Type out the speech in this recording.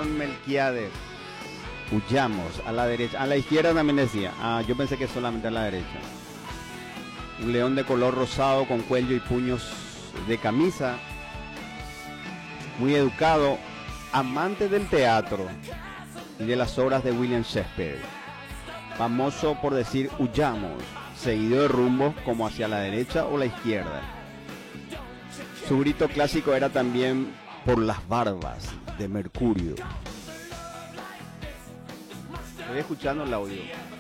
León Melquiades. Huyamos a la derecha. A la izquierda también decía. Yo pensé que solamente a la derecha. Un león de color rosado con cuello y puños de camisa. Muy educado. Amante del teatro y de las obras de William Shakespeare. Famoso por decir huyamos, seguido de rumbos como hacia la derecha o la izquierda. Su grito clásico era también por las barbas de Mercurio. Estoy escuchando el audio.